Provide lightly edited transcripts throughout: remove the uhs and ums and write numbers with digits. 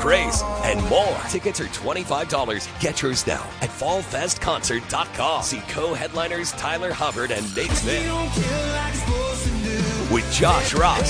Craze, and more. Tickets are $25. Get yours now at fallfestconcert.com. See co-headliners Tyler Hubbard and Nate Smith with Josh Ross,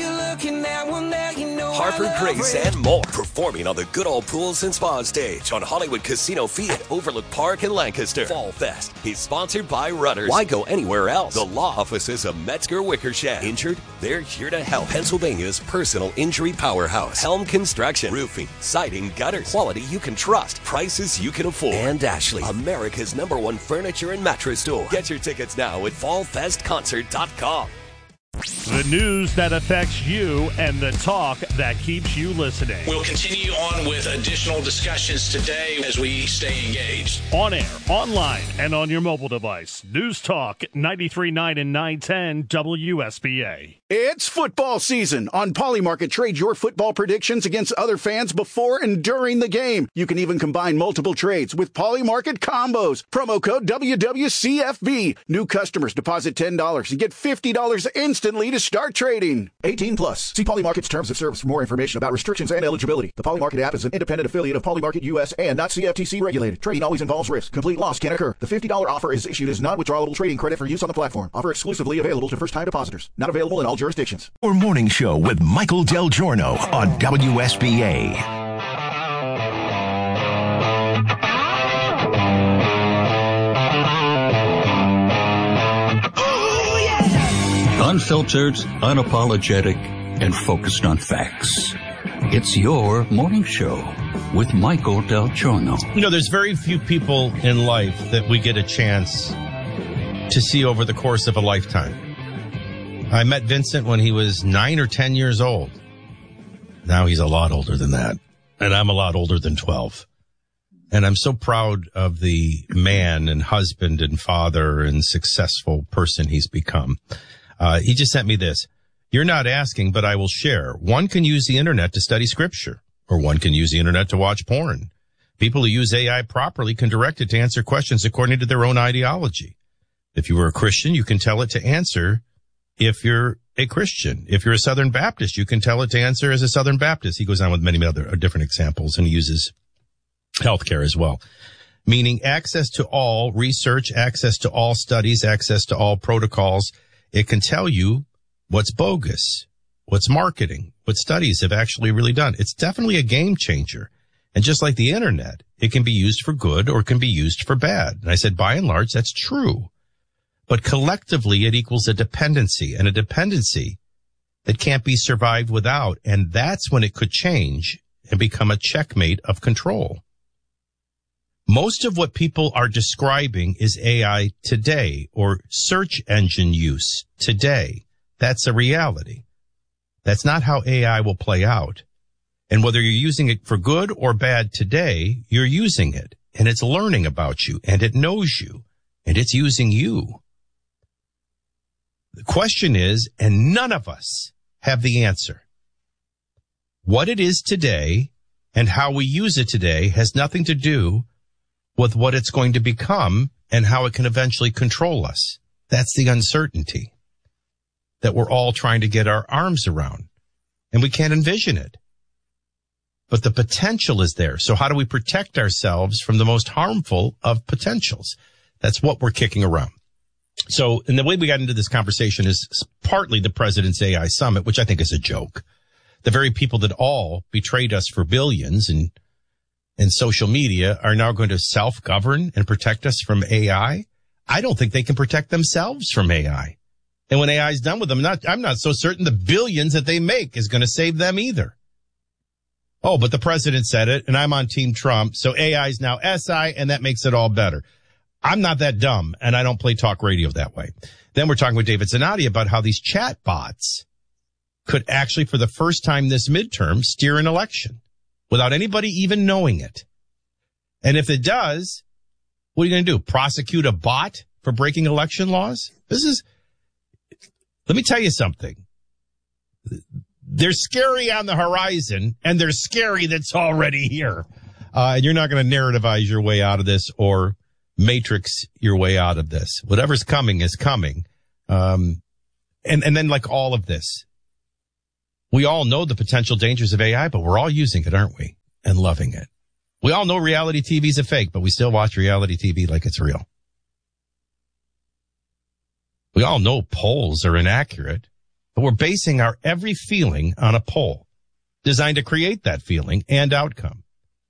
Harper Grace, and more. Performing on the Good Old Pools and Spa stage on Hollywood Casino Fee at Overlook Park in Lancaster. Fall Fest is sponsored by Rudders. Why go anywhere else? The law offices of Metzger Wickersham. Injured? They're here to help. Pennsylvania's personal injury powerhouse. Helm Construction. Roofing, siding, gutters. Quality you can trust. Prices you can afford. And Ashley, America's #1 furniture and mattress store. Get your tickets now at fallfestconcert.com. The news that affects you and the talk that keeps you listening. We'll continue on with additional discussions today as we stay engaged. On air, online, and on your mobile device. News Talk 93.9 and 910 WSBA. It's football season. On Polymarket, trade your football predictions against other fans before and during the game. You can even combine multiple trades with Polymarket combos. Promo code WWCFB. New customers deposit $10 and get $50 instantly to start trading. 18 plus. See Polymarket's terms of service for more information about restrictions and eligibility. The Polymarket app is an independent affiliate of Polymarket US and not CFTC regulated. Trading always involves risk. Complete loss can occur. The $50 offer is issued as non-withdrawable trading credit for use on the platform. Offer exclusively available to first-time depositors. Not available in all jurisdictions. Our morning show with Michael Del Giorno on WSBA. Unfiltered, unapologetic, and focused on facts. It's your morning show with Michael Del Giorno. You know, there's very few people in life that we get a chance to see over the course of a lifetime. I met Vincent when he was 9 or 10 years old. Now he's a lot older than that. And I'm a lot older than 12. And I'm so proud of the man and husband and father and successful person he's become. He just sent me this. You're not asking, but I will share. One can use the internet to study scripture, or one can use the internet to watch porn. People who use AI properly can direct it to answer questions according to their own ideology. If you were a Christian, you can tell it to answer if you're a Christian. If you're a Southern Baptist, you can tell it to answer as a Southern Baptist. He goes on with many other different examples, and he uses healthcare as well. Meaning access to all research, access to all studies, access to all protocols. It can tell you what's bogus, what's marketing, what studies have actually really done. It's definitely a game changer. And just like the internet, it can be used for good or it can be used for bad. And I said, by and large, that's true. But collectively, it equals a dependency, and a dependency that can't be survived without. And that's when it could change and become a checkmate of control. Most of what people are describing is AI today, or search engine use today. That's a reality. That's not how AI will play out. And whether you're using it for good or bad today, you're using it, and it's learning about you, and it knows you, and it's using you. The question is, and none of us have the answer. What it is today and how we use it today has nothing to do with what it's going to become and how it can eventually control us. That's the uncertainty that we're all trying to get our arms around, and we can't envision it. But the potential is there. So how do we protect ourselves from the most harmful of potentials? That's what we're kicking around. So, and the way we got into this conversation is partly the president's AI summit, which I think is a joke. The very people that all betrayed us for billions and social media are now going to self-govern and protect us from AI. I don't think they can protect themselves from AI. And when AI is done with them, I'm not so certain the billions that they make is going to save them either. Oh, but the president said it, and I'm on Team Trump, so AI is now SI, and that makes it all better. I'm not that dumb, and I don't play talk radio that way. Then we're talking with David Zanotti about how these chat bots could actually, for the first time this midterm, steer an election without anybody even knowing it. And if it does, what are you going to do? Prosecute a bot for breaking election laws? Let me tell you something. They're scary on the horizon, and they're scary that's already here. And you're not going to narrativize your way out of this or matrix your way out of this. Whatever's coming is coming. And then like all of this, we all know the potential dangers of AI, but we're all using it, aren't we? and loving it. We all know reality TV is a fake, but we still watch reality TV like it's real. We all know polls are inaccurate, but we're basing our every feeling on a poll designed to create that feeling and outcome.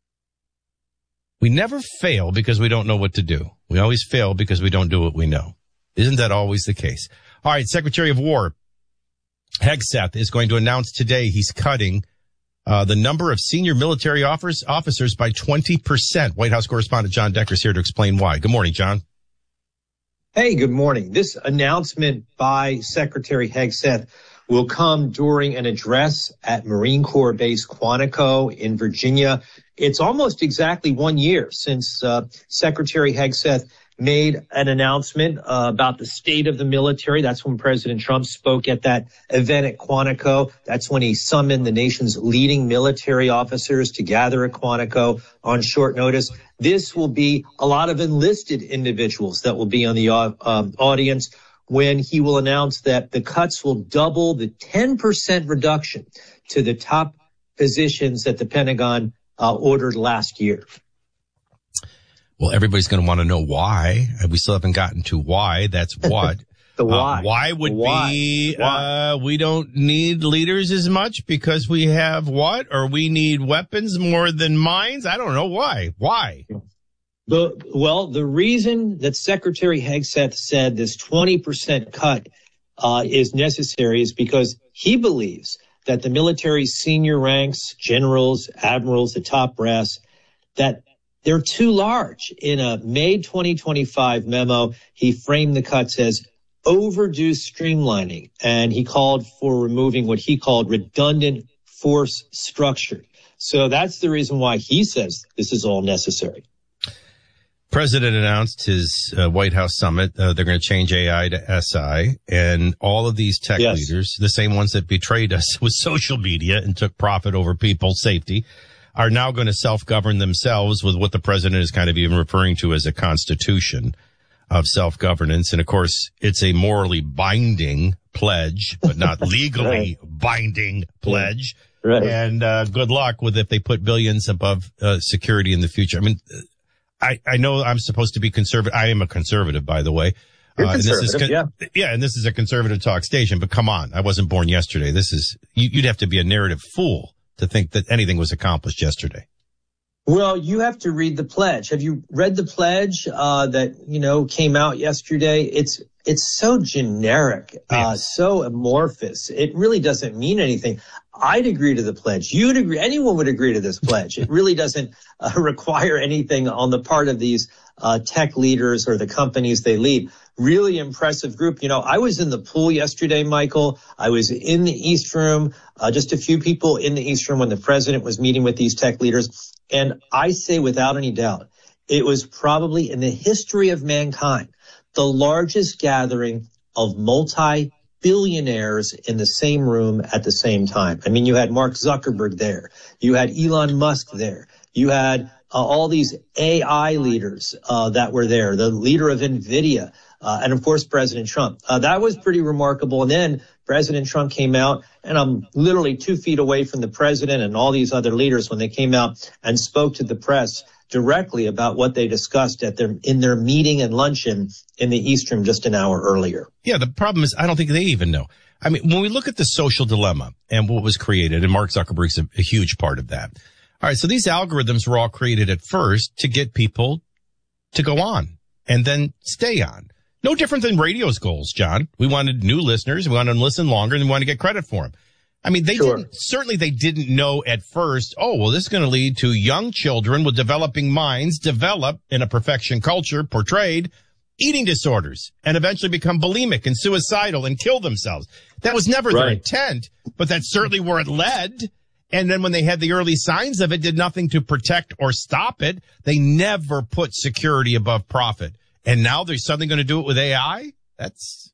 We never fail because we don't know what to do. We always fail because we don't do what we know. Isn't that always the case? All right, Secretary of War Hegseth is going to announce today he's cutting the number of senior military officers by 20%. White House correspondent John Decker is here to explain why. Good morning, John. Hey, good morning. This announcement by Secretary Hegseth will come during an address at Marine Corps Base Quantico in Virginia. It's almost exactly 1 year since Secretary Hegseth made an announcement about the state of the military. That's when President Trump spoke at that event at Quantico. That's when he summoned the nation's leading military officers to gather at Quantico on short notice. This will be a lot of enlisted individuals that will be on the audience when he will announce that the cuts will double the 10% reduction to the top positions that the Pentagon ordered last year. Well, everybody's going to want to know why. We still haven't gotten to why. That's what. The why. Why would be we don't need leaders as much because we have what? Or we need weapons more than mines? I don't know why. Why? The reason that Secretary Hegseth said this 20% cut is necessary is because he believes that the military's senior ranks, generals, admirals, the top brass, that they're too large. In a May 2025 memo, he framed the cuts as overdue streamlining, and he called for removing what he called redundant force structure. So that's the reason why he says this is all necessary. President announced his White House summit. They're going to change AI to SI, and all of these tech leaders, the same ones that betrayed us with social media and took profit over people's safety, are now going to self-govern themselves with what the president is kind of even referring to as a constitution of self-governance. And of course, it's a morally binding pledge, but not legally binding pledge. Right. And good luck with if they put billions above security in the future. I mean, I know I'm supposed to be conservative. I am a conservative, by the way. You're conservative, and this is a conservative talk station, but come on. I wasn't born yesterday. This is, you'd have to be a narrative fool to think that anything was accomplished yesterday. Well, you have to read the pledge. Have you read the pledge that, came out yesterday? It's so generic, so amorphous. It really doesn't mean anything. I'd agree to the pledge. You'd agree. Anyone would agree to this pledge. It really doesn't require anything on the part of these tech leaders or the companies they lead. Really impressive group. I was in the pool yesterday, Michael. I was in the East Room, just a few people in the East Room when the president was meeting with these tech leaders. And I say without any doubt, it was probably in the history of mankind, the largest gathering of multi-billionaires in the same room at the same time. I mean, you had Mark Zuckerberg there. You had Elon Musk there. You had all these AI leaders that were there, the leader of NVIDIA, and of course, President Trump. That was pretty remarkable. And then President Trump came out, and I'm literally 2 feet away from the president and all these other leaders when they came out and spoke to the press directly about what they discussed in their meeting and luncheon in the East Room just an hour earlier. Yeah, the problem is I don't think they even know. I mean, when we look at the social dilemma and what was created, and Mark Zuckerberg's a huge part of that. All right, so these algorithms were all created at first to get people to go on and then stay on. No different than radio's goals, John. We wanted new listeners. We wanted them to listen longer, and we wanted to get credit for them. I mean, they didn't know at first, this is going to lead to young children with developing minds develop in a perfection culture portrayed eating disorders and eventually become bulimic and suicidal and kill themselves. That was never their intent, but that's certainly where it led. And then when they had the early signs of it, did nothing to protect or stop it. They never put security above profit. And now they're suddenly going to do it with AI? That's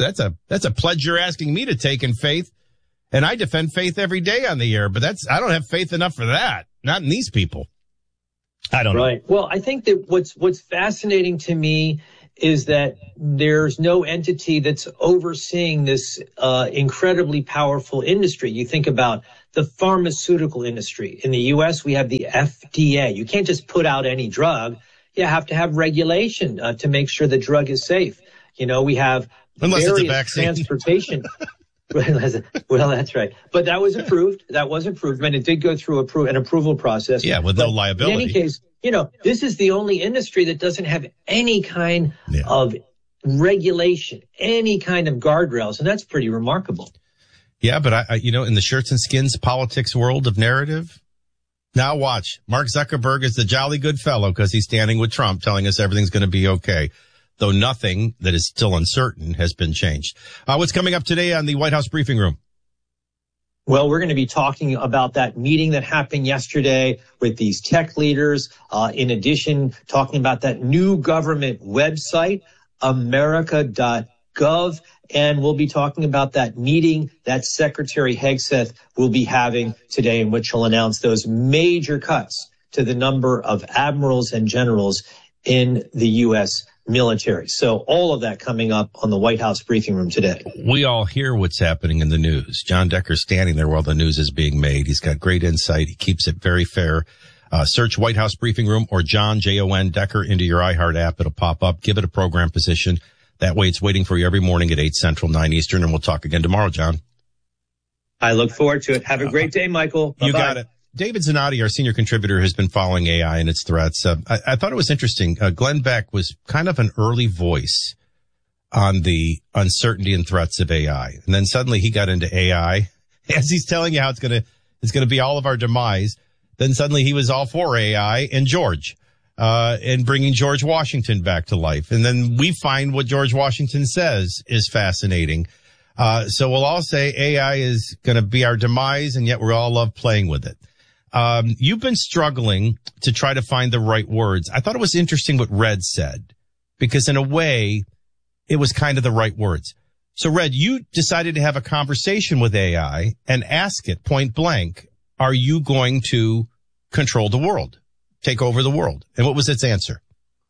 a pledge you're asking me to take in faith. And I defend faith every day on the air, but I don't have faith enough for that. Not in these people. I don't know. Right. Well, I think that what's fascinating to me is that there's no entity that's overseeing this incredibly powerful industry. You think about the pharmaceutical industry. In the U.S., we have the FDA. You can't just put out any drug. You have to have regulation to make sure the drug is safe. We have various transportation. Well, that's right. But that was approved. And it did go through an approval process. Yeah, with no liability. In any case, this is the only industry that doesn't have any kind of regulation, any kind of guardrails. And that's pretty remarkable. Yeah, but I in the shirts and skins politics world of narrative, now watch. Mark Zuckerberg is the jolly good fellow because he's standing with Trump telling us everything's going to be okay. Though nothing that is still uncertain has been changed. What's coming up today on the White House briefing room? Well, we're going to be talking about that meeting that happened yesterday with these tech leaders. In addition, talking about that new government website, America.gov. And we'll be talking about that meeting that Secretary Hegseth will be having today, in which he'll announce those major cuts to the number of admirals and generals in the U.S. military. So all of that coming up on the White House briefing room today. We all hear what's happening in the news. John Decker's standing there while the news is being made. He's got great insight. He keeps it very fair. Search White House briefing room or John, Jon Decker into your iHeart app. It'll pop up. Give it a program position. That way it's waiting for you every morning at 8 Central, 9 Eastern. And we'll talk again tomorrow, John. I look forward to it. Have a great day, Michael. Bye-bye. You got it. David Zanotti, our senior contributor, has been following AI and its threats. I thought it was interesting. Glenn Beck was kind of an early voice on the uncertainty and threats of AI. And then suddenly he got into AI as he's telling you how it's going to be all of our demise. Then suddenly he was all for AI and George, and bringing George Washington back to life. And then we find what George Washington says is fascinating. So we'll all say AI is going to be our demise, and yet we all love playing with it. You've been struggling to try to find the right words. I thought it was interesting what Red said, because in a way, it was kind of the right words. So Red, you decided to have a conversation with AI and ask it point blank, are you going to control the world, take over the world? And what was its answer?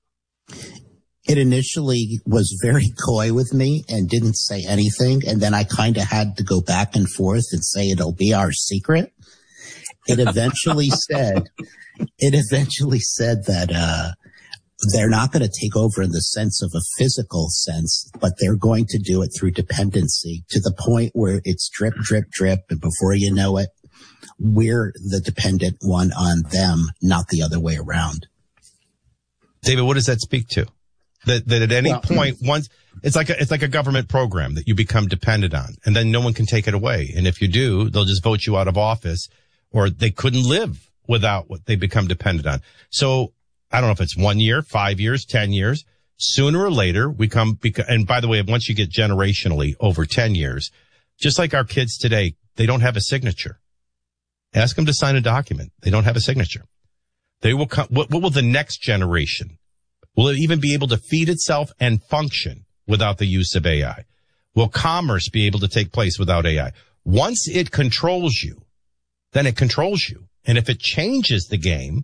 It initially was very coy with me and didn't say anything. And then I kind of had to go back and forth and say it'll be our secret. It eventually said that they're not going to take over in the sense of a physical sense, but they're going to do it through dependency to the point where it's drip, drip, drip. And before you know it, we're the dependent one on them, not the other way around. David, what does that speak to? That at any point, once it's like a government program that you become dependent on, and then no one can take it away. And if you do, they'll just vote you out of office, or they couldn't live without what they become dependent on. So I don't know if it's 1 year, 5 years, 10 years. Sooner or later, and by the way, once you get generationally over 10 years, just like our kids today, they don't have a signature. Ask them to sign a document. They don't have a signature. They will come. What will the next generation? Will it even be able to feed itself and function without the use of AI? Will commerce be able to take place without AI? Once it controls you, then it controls you. And if it changes the game,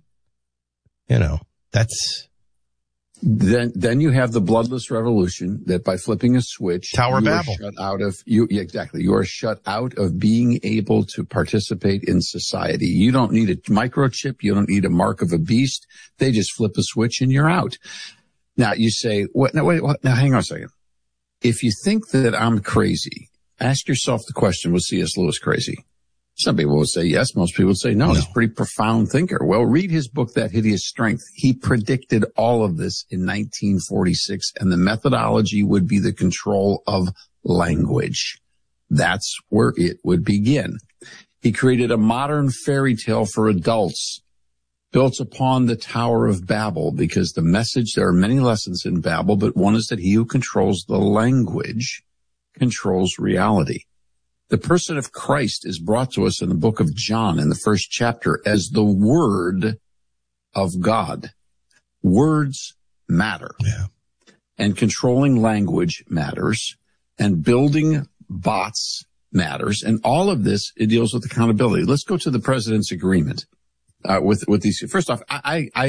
that's... Then you have the bloodless revolution that by flipping a switch, Tower of Babel. Shut out of you. Exactly. You are shut out of being able to participate in society. You don't need a microchip. You don't need a mark of a beast. They just flip a switch and you're out. Now you say, what? Now hang on a second. If you think that I'm crazy, ask yourself the question, was C.S. Lewis crazy? Some people would say yes. Most people would say no. He's a pretty profound thinker. Well, read his book, That Hideous Strength. He predicted all of this in 1946, and the methodology would be the control of language. That's where it would begin. He created a modern fairy tale for adults built upon the Tower of Babel, because the message, there are many lessons in Babel, but one is that he who controls the language controls reality. The person of Christ is brought to us in the book of John in the first chapter as the Word of God. Words matter. Yeah. And controlling language matters. And building bots matters. And all of this, it deals with accountability. Let's go to the president's agreement with these. First off, I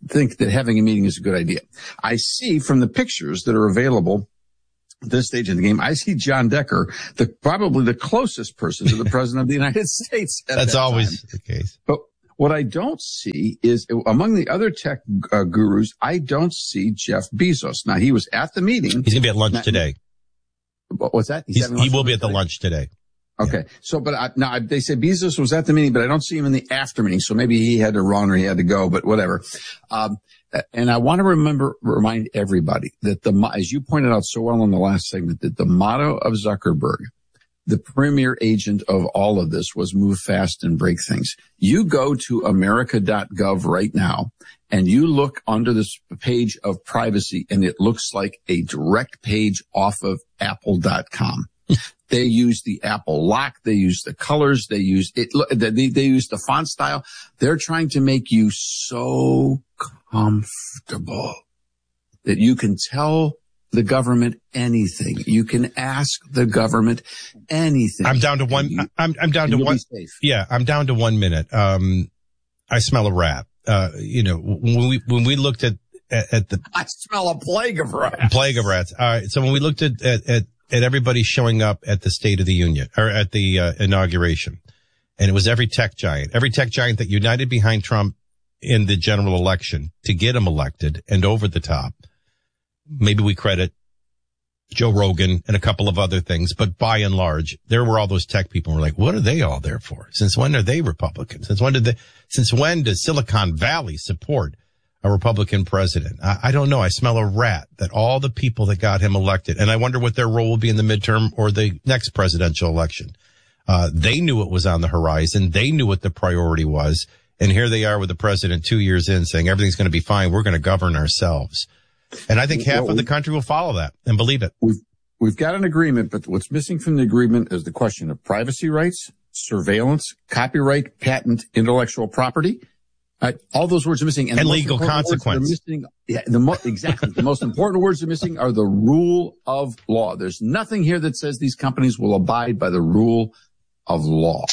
think that having a meeting is a good idea. I see from the pictures that are available at this stage of the game, I see John Decker, probably the closest person to the president of the United States. That's always the case. But what I don't see is, among the other tech gurus, I don't see Jeff Bezos. Now, he was at the meeting. He's going to be at lunch today. What's that? He will be at the lunch today. Okay. Yeah. So, but now they say Bezos was at the meeting, but I don't see him in the after meeting. So maybe he had to run or he had to go, but whatever. And I want to remind everybody that as you pointed out so well in the last segment, that the motto of Zuckerberg, the premier agent of all of this, was move fast and break things. You go to America.gov right now and you look under this page of privacy and it looks like a direct page off of Apple.com. They use the Apple lock. They use the colors. They use it. They use the font style. They're trying to make you so comfortable that you can tell the government anything. You can ask the government anything. I'm down to one. I'm down to one. Yeah, I'm down to 1 minute. I smell a rat. When we looked at the. I smell a plague of rats. Plague of rats. All right. So when we looked at everybody showing up at the State of the Union or at the inauguration, and it was every tech giant that united behind Trump in the general election to get him elected and over the top. Maybe we credit Joe Rogan and a couple of other things, but by and large, there were all those tech people who were like, what are they all there for? Since when are they Republicans? Since when does Silicon Valley support a Republican president? I don't know. I smell a rat that all the people that got him elected, and I wonder what their role will be in the midterm or the next presidential election. They knew it was on the horizon. They knew what the priority was. And here they are with the president 2 years in saying everything's going to be fine. We're going to govern ourselves. And I think half of the country will follow that and believe it. We've got an agreement, but what's missing from the agreement is the question of privacy rights, surveillance, copyright, patent, intellectual property. All those words are missing. And legal consequence. Exactly. The most important words are missing are the rule of law. There's nothing here that says these companies will abide by the rule of law.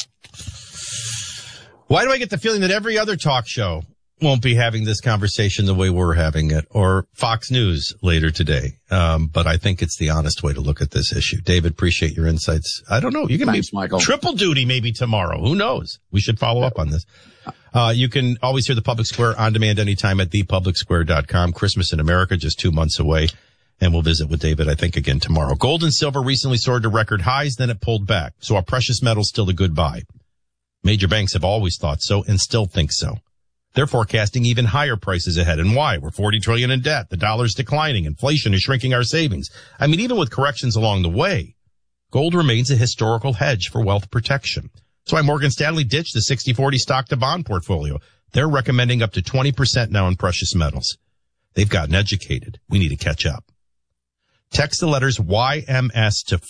Why do I get the feeling that every other talk show won't be having this conversation the way we're having it, or Fox News later today? But I think it's the honest way to look at this issue. David, appreciate your insights. I don't know. You can be Michael. Triple duty maybe tomorrow. Who knows? We should follow up on this. You can always hear the Public Square on demand anytime at thepublicsquare.com. Christmas in America, just 2 months away. And we'll visit with David, I think, again tomorrow. Gold and silver recently soared to record highs, then it pulled back. So our precious metal's still a good buy. Major banks have always thought so and still think so. They're forecasting even higher prices ahead. And why? We're $40 trillion in debt. The dollar's declining. Inflation is shrinking our savings. I mean, even with corrections along the way, gold remains a historical hedge for wealth protection. That's why Morgan Stanley ditched the 60-40 stock to bond portfolio. They're recommending up to 20% now in precious metals. They've gotten educated. We need to catch up. Text the letters YMS to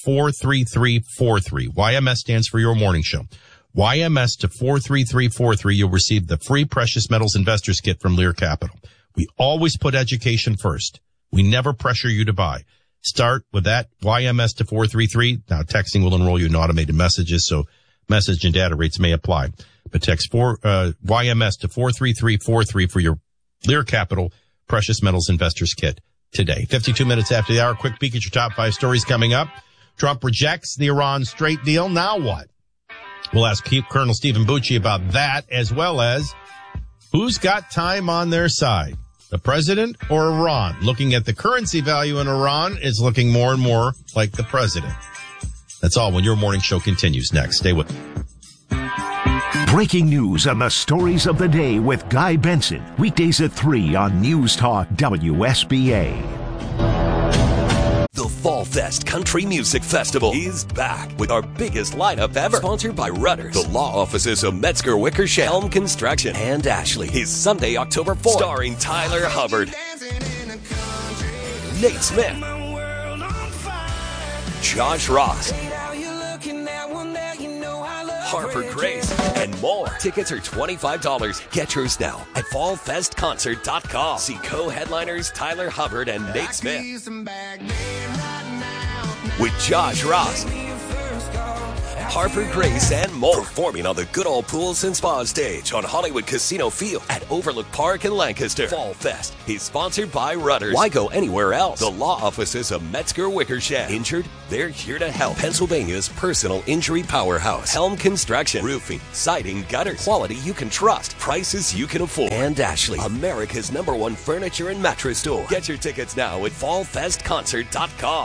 43343. YMS stands for Your Morning Show. YMS to 43343. You'll receive the free Precious Metals Investors Kit from Lear Capital. We always put education first. We never pressure you to buy. Start with that YMS to 433. Now texting will enroll you in automated messages, so message and data rates may apply. But text YMS to 43343 for your Lear Capital Precious Metals Investors Kit today. 52 minutes after the hour. Quick peek at your top 5 stories coming up. Trump rejects the Iran Strait deal. Now what? We'll ask Colonel Stephen Bucci about that, as well as who's got time on their side, the president or Iran? Looking at the currency value in Iran, it's looking more and more like the president. That's all when your morning show continues next. Stay with me. Breaking news and the stories of the day with Guy Benson. Weekdays at 3 on News Talk WSBA. The Fall Fest Country Music Festival is back with our biggest lineup ever. Sponsored by Rudders, the law offices of Metzger Wickersham, Helm Construction, and Ashley. Is Sunday, October 4th. Starring Tyler Hubbard, Nate Smith, Josh Ross, Harper Grace, and more. Tickets are $25. Get yours now at fallfestconcert.com. See co-headliners Tyler Hubbard and Nate Smith with Josh Ross, Harper Grace, and more. Performing on the Good Old Pools and Spa stage on Hollywood Casino Field at Overlook Park in Lancaster. Fall Fest is sponsored by Rudders. Why go anywhere else? The law offices of Metzger Wickersham. Injured? They're here to help. Pennsylvania's personal injury powerhouse. Helm Construction. Roofing, siding, gutters. Quality you can trust. Prices you can afford. And Ashley, America's #1 furniture and mattress store. Get your tickets now at fallfestconcert.com.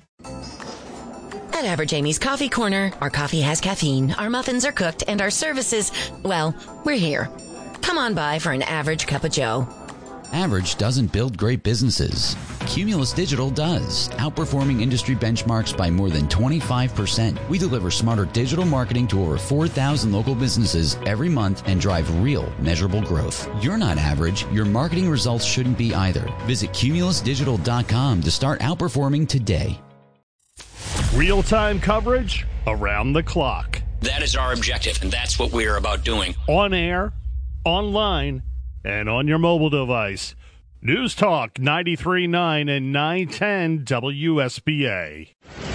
At Average Amy's Coffee Corner, our coffee has caffeine, our muffins are cooked, and our services, well, we're here. Come on by for an average cup of joe. Average doesn't build great businesses. Cumulus Digital does, outperforming industry benchmarks by more than 25%. We deliver smarter digital marketing to over 4,000 local businesses every month and drive real, measurable growth. You're not average. Your marketing results shouldn't be either. Visit cumulusdigital.com to start outperforming today. Real-time coverage around the clock. That is our objective, and that's what we are about doing. On air, online, and on your mobile device. News Talk 93.9 and 910 WSBA.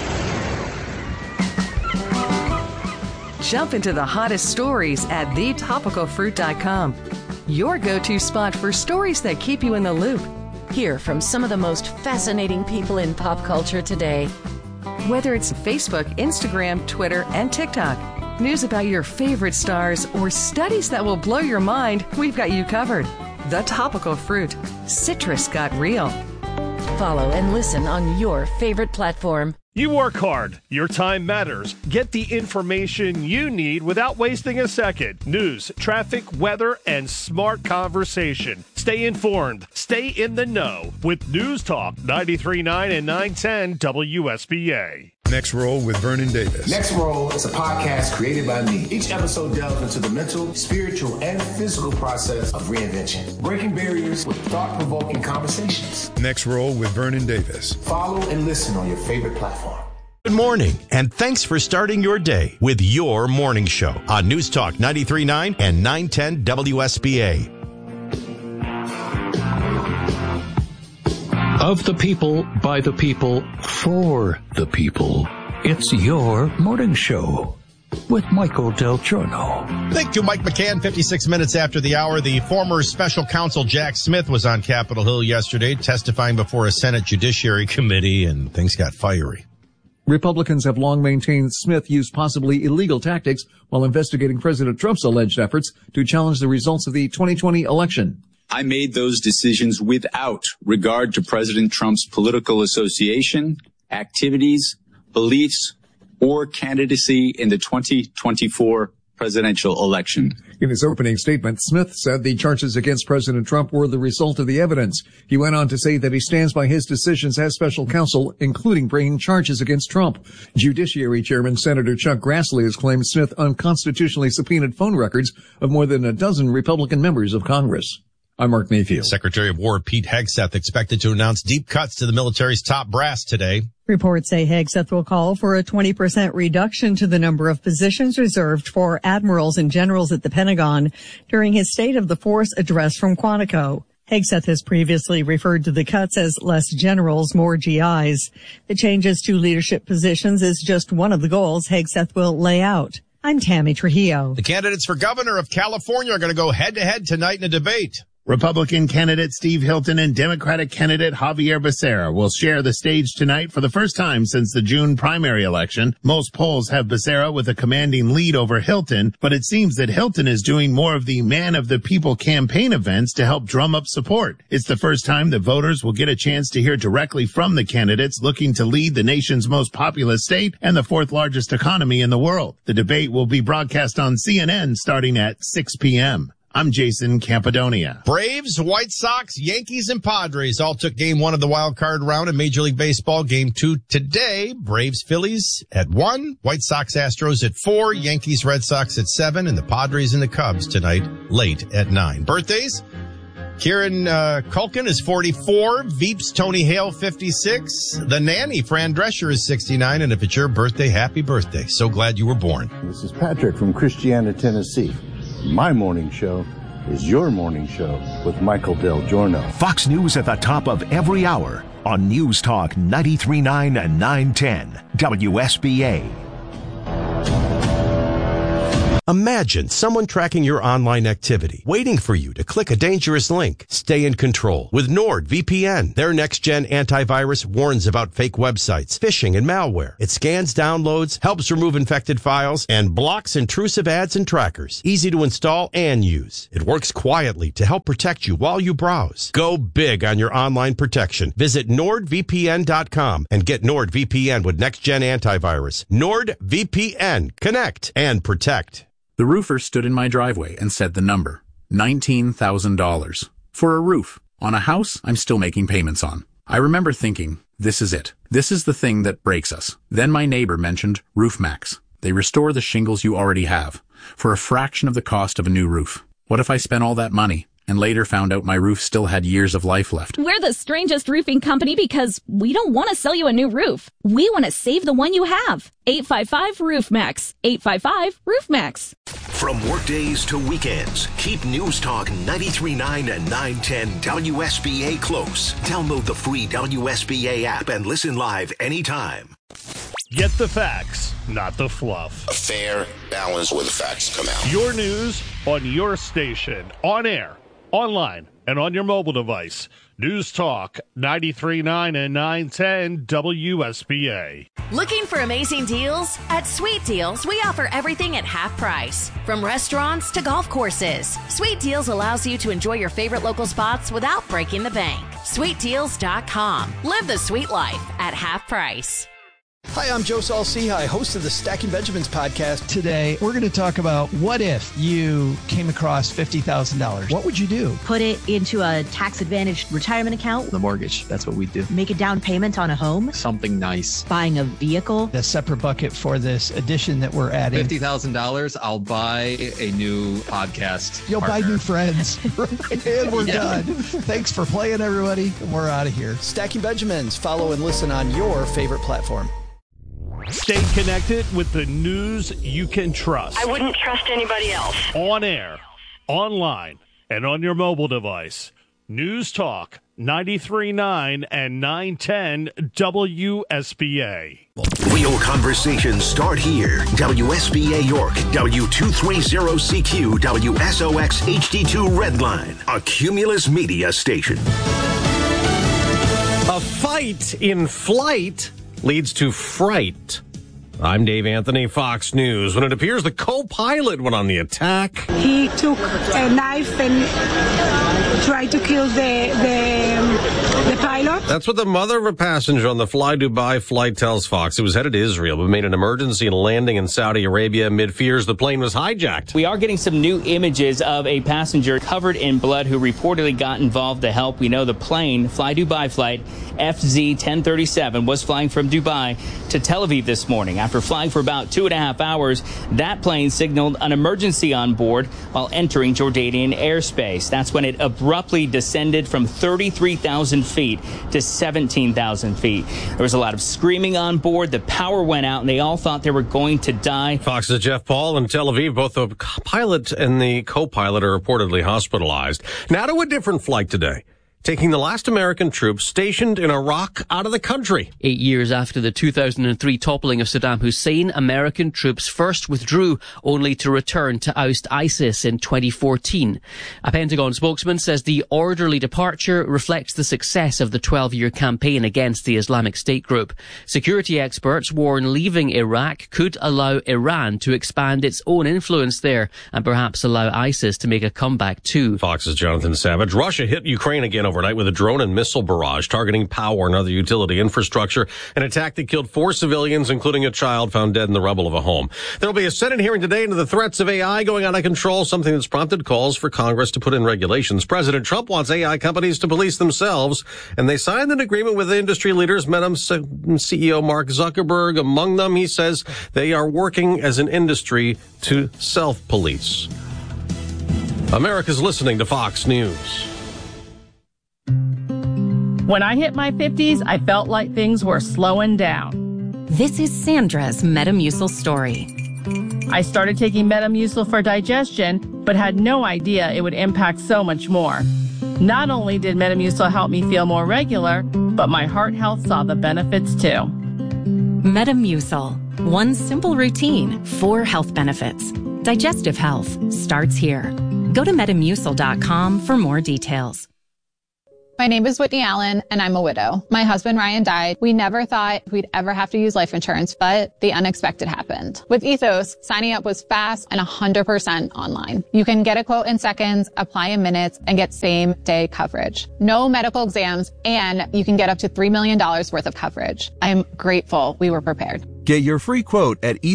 Jump into the hottest stories at thetopicalfruit.com. Your go-to spot for stories that keep you in the loop. Hear from some of the most fascinating people in pop culture today. Whether it's Facebook, Instagram, Twitter, and TikTok, news about your favorite stars, or studies that will blow your mind, we've got you covered. The Topical Fruit. Citrus got real. Follow and listen on your favorite platform. You work hard. Your time matters. Get the information you need without wasting a second. News, traffic, weather, and smart conversation. Stay informed. Stay in the know with News Talk 93.9 and 910 WSBA. Next Roll with Vernon Davis. Next Roll is a podcast created by me. Each episode delves into the mental, spiritual, and physical process of reinvention, breaking barriers with thought-provoking conversations. Next Roll with Vernon Davis. Follow and listen on your favorite platform. Good morning, and thanks for starting your day with your morning show on News Talk 93.9 and 910 WSBA. Of the people, by the people, for the people. It's your morning show with Michael Del Giorno. Thank you, Mike McCann. 56 minutes after the hour, the former special counsel Jack Smith was on Capitol Hill yesterday testifying before a Senate Judiciary Committee, and things got fiery. Republicans have long maintained Smith used possibly illegal tactics while investigating President Trump's alleged efforts to challenge the results of the 2020 election. I made those decisions without regard to President Trump's political association, activities, beliefs, or candidacy in the 2024 presidential election. In his opening statement, Smith said the charges against President Trump were the result of the evidence. He went on to say that he stands by his decisions as special counsel, including bringing charges against Trump. Judiciary Chairman Senator Chuck Grassley has claimed Smith unconstitutionally subpoenaed phone records of more than a dozen Republican members of Congress. I'm Mark Mayfield. Secretary of War Pete Hegseth expected to announce deep cuts to the military's top brass today. Reports say Hegseth will call for a 20% reduction to the number of positions reserved for admirals and generals at the Pentagon during his State of the Force address from Quantico. Hegseth has previously referred to the cuts as less generals, more GIs. The changes to leadership positions is just one of the goals Hegseth will lay out. I'm Tammy Trujillo. The candidates for governor of California are going to go head-to-head tonight in a debate. Republican candidate Steve Hilton and Democratic candidate Javier Becerra will share the stage tonight for the first time since the June primary election. Most polls have Becerra with a commanding lead over Hilton, but it seems that Hilton is doing more of the Man of the People campaign events to help drum up support. It's the first time that voters will get a chance to hear directly from the candidates looking to lead the nation's most populous state and the fourth largest economy in the world. The debate will be broadcast on CNN starting at 6 p.m. I'm Jason Campidonia. Braves, White Sox, Yankees, and Padres all took game one of the wild card round in Major League Baseball. Game two today, Braves, Phillies at 1, White Sox, Astros at 4, Yankees, Red Sox at 7, and the Padres and the Cubs tonight late at 9. Birthdays, Kieran Culkin is 44, Veeps Tony Hale 56, the nanny Fran Drescher is 69, and if it's your birthday, happy birthday. So glad you were born. This is Patrick from Christiana, Tennessee. My morning show is your morning show with Michael Del Giorno. Fox News at the top of every hour on News Talk 93.9 and 910 WSBA. Imagine someone tracking your online activity, waiting for you to click a dangerous link. Stay in control with NordVPN. Their next-gen antivirus warns about fake websites, phishing, and malware. It scans downloads, helps remove infected files, and blocks intrusive ads and trackers. Easy to install and use. It works quietly to help protect you while you browse. Go big on your online protection. Visit NordVPN.com and get NordVPN with next-gen antivirus. NordVPN. Connect and protect. The roofer stood in my driveway and said the number, $19,000. For a roof on a house I'm still making payments on. I remember thinking, this is it. This is the thing that breaks us. Then my neighbor mentioned RoofMax. They restore the shingles you already have for a fraction of the cost of a new roof. What if I spent all that money and later found out my roof still had years of life left? We're the strangest roofing company because we don't want to sell you a new roof. We want to save the one you have. 855-ROOFMAX. 855-ROOFMAX. From workdays to weekends, keep News Talk 93.9 and 910 WSBA close. Download the free WSBA app and listen live anytime. Get the facts, not the fluff. A fair balance where the facts come out. Your news on your station, on air, online, and on your mobile device. News Talk 93.9 and 910 WSBA. Looking for amazing deals? At Sweet Deals, we offer everything at half price. From restaurants to golf courses, Sweet Deals allows you to enjoy your favorite local spots without breaking the bank. SweetDeals.com. Live the sweet life at half price. Hi, I'm Joe Saul-Sehy, host of the Stacking Benjamins podcast. Today, we're going to talk about what if you came across $50,000. What would you do? Put it into a tax-advantaged retirement account. The mortgage, that's what we do. Make a down payment on a home. Something nice. Buying a vehicle. A separate bucket for this addition that we're adding. $50,000, I'll buy a new podcast You'll partner. buy new friends. And we're done. Thanks for playing, everybody. We're out of here. Stacking Benjamins. Follow and listen on your favorite platform. Stay connected with the news you can trust. I wouldn't trust anybody else. On air, online, and on your mobile device. News Talk 93.9 and 910 WSBA. Real conversations start here. WSBA York, W230CQ, WSOX HD2 Redline, a Cumulus Media station. A fight in flight leads to fright. I'm Dave Anthony, Fox News. When it appears the co-pilot went on the attack. He took a knife and tried to kill the pilot. That's what the mother of a passenger on the Fly Dubai flight tells Fox. It was headed to Israel, but made an emergency landing in Saudi Arabia amid fears the plane was hijacked. We are getting some new images of a passenger covered in blood who reportedly got involved to help. We know the plane, Fly Dubai flight FZ-1037, was flying from Dubai to Tel Aviv this morning. After flying for about 2.5 hours, that plane signaled an emergency on board while entering Jordanian airspace. That's when it abruptly descended from 33,000 feet to 17,000 feet. There was a lot of screaming on board. The power went out, and they all thought they were going to die. Fox's Jeff Paul in Tel Aviv, both the pilot and the co-pilot are reportedly hospitalized. Now to a different flight today, taking the last American troops stationed in Iraq out of the country. 8 years after the 2003 toppling of Saddam Hussein, American troops first withdrew, only to return to oust ISIS in 2014. A Pentagon spokesman says the orderly departure reflects the success of the 12-year campaign against the Islamic State group. Security experts warn leaving Iraq could allow Iran to expand its own influence there and perhaps allow ISIS to make a comeback too. Fox's Jonathan Savage. Russia hit Ukraine again overnight with a drone and missile barrage targeting power and other utility infrastructure, an attack that killed 4 civilians, including a child found dead in the rubble of a home. There will be a Senate hearing today into the threats of AI going out of control, something that's prompted calls for Congress to put in regulations. President Trump wants AI companies to police themselves, and they signed an agreement with the industry leaders, Meta CEO Mark Zuckerberg. Among them, he says they are working as an industry to self-police. America's listening to Fox News. When I hit my 50s, I felt like things were slowing down. This is Sandra's Metamucil story. I started taking Metamucil for digestion, but had no idea it would impact so much more. Not only did Metamucil help me feel more regular, but my heart health saw the benefits too. Metamucil. One simple routine, 4 health benefits. Digestive health starts here. Go to Metamucil.com for more details. My name is Whitney Allen, and I'm a widow. My husband, Ryan, died. We never thought we'd ever have to use life insurance, but the unexpected happened. With Ethos, signing up was fast and 100% online. You can get a quote in seconds, apply in minutes, and get same-day coverage. No medical exams, and you can get up to $3 million worth of coverage. I'm grateful we were prepared. Get your free quote at